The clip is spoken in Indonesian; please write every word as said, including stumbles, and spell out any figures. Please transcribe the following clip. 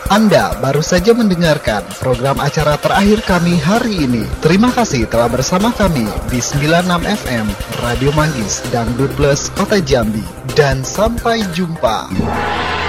Anda baru saja mendengarkan program acara terakhir kami hari ini. Terima kasih telah bersama kami di sembilan puluh enam F M Radio Manggis Dangdut Plus Kota Jambi. Dan sampai jumpa.